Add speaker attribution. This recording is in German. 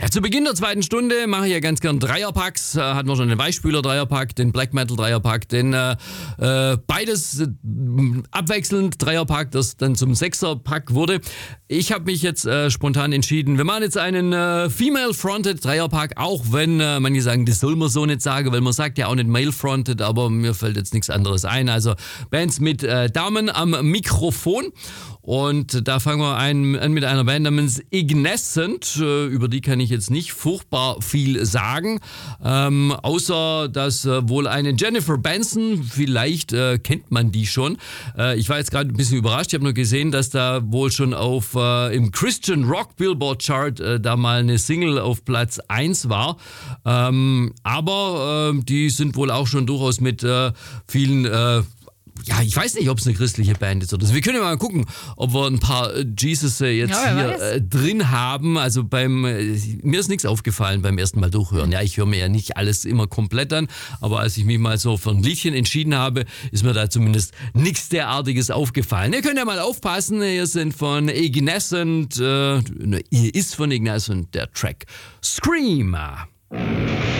Speaker 1: Ja, zu Beginn der zweiten Stunde mache ich ja ganz gern Dreierpacks. Hatten wir schon den Weichspüler-Dreierpack, den Black Metal-Dreierpack, den beides abwechselnd Dreierpack, das dann zum Sechserpack wurde. Ich habe mich jetzt spontan entschieden, wir machen jetzt einen Female-Fronted Dreierpack, auch wenn manche sagen, das soll man so nicht sagen, weil man sagt ja auch nicht Male-Fronted, aber mir fällt jetzt nichts anderes ein. Also Bands mit Damen am Mikrofon. Und da fangen wir an mit einer Band namens Ignescent. Über die kann ich jetzt nicht furchtbar viel sagen. Außer, dass wohl eine Jennifer Benson, vielleicht kennt man die schon. Ich war jetzt gerade ein bisschen überrascht. Ich habe nur gesehen, dass da wohl schon auf im Christian Rock Billboard Chart da mal eine Single auf Platz 1 war. Aber die sind wohl auch schon durchaus mit vielen... Ja, ich weiß nicht, ob es eine christliche Band ist oder so. Wir können ja mal gucken, ob wir ein paar Jesus jetzt hier drin haben. Also mir ist nichts aufgefallen beim ersten Mal durchhören. Ja, ich höre mir ja nicht alles immer komplett an, aber als ich mich mal so für ein Liedchen entschieden habe, ist mir da zumindest nichts derartiges aufgefallen. Ihr könnt ja mal aufpassen, ihr sind von Ignescent, ihr ist von Ignescent der Track Screamer.